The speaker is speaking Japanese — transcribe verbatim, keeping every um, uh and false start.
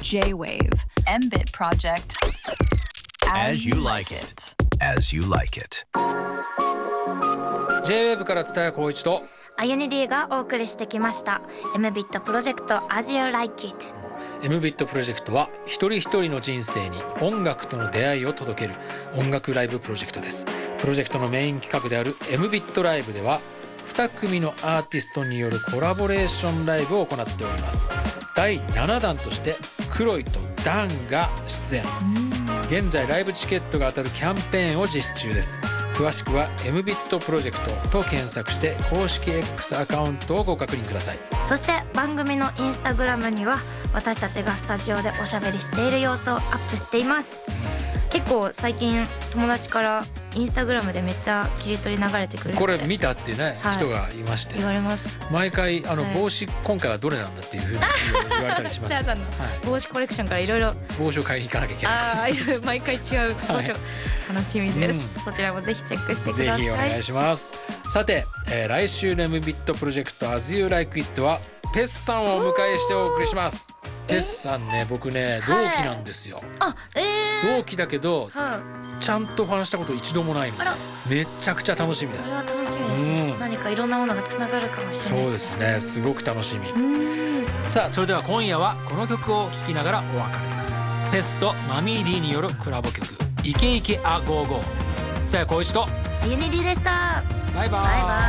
J-Wave M-Bit Project As you like it. As you like it. ジェイウェーブ から蔦谷好一とあゆに D がお送りしてきました M-ビット プロジェクト As You Like It。 M-ビット プロジェクトは一人一人の人生に音楽との出会いを届ける音楽ライブプロジェクトです。プロジェクトのメイン企画である M-ビット ライブではに組のアーティストによるコラボレーションライブを行っております。だいななだんとしてクロイとダンが出演。現在ライブチケットが当たるキャンペーンを実施中です。詳しくは M-ビット プロジェクトと検索して公式 X アカウントをご確認ください。 そして番組のインスタグラムには私たちがスタジオでおしゃべりしている様子をアップしています。結構最近友達からインスタグラムでめっちゃ切り取り流れてくるってこれ見たってね、はい、人がいまして言われます。 毎回あの、 はい、 帽子今回はどれなんだっていうふうに言われたりします。 スターさんの帽子コレクションからいろいろ帽子を買いに行かなきゃいけない。 ああ毎回違う帽子を、はい、楽しみです、うん、そちらもぜひチェックしてください。 ぜひお願いします。さて、えー、来週の M-ビット プロジェクト As You Like It はペッさんをお迎えしてお送りします。ペッさんね、僕ね同期なんですよ、 はい、あ、えー、 同期だけど、はい、ちゃんと話したこと一度もないのでめちゃくちゃ楽しみです。 それは楽しみですね、うん、何かいろんなものがつながるかもしれないですね。 そうですね、すごく楽しみ。さあそれでは今夜はこの曲を聴きながらお別れです。ペスとマミー D によるコラボ曲イケイケあゴーゴー。蔦谷好一とあゆに D でした。 バイバイ。 バイバイ。